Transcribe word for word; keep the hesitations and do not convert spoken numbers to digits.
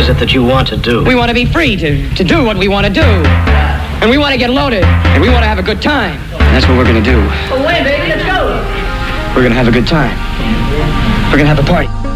is it that you want to do? We want to be free to, to do what we want to do. And we want to get loaded. And we want to have a good time. And that's what we're going to do. Away, baby, let's go. We're going to have a good time. We're going to have a party.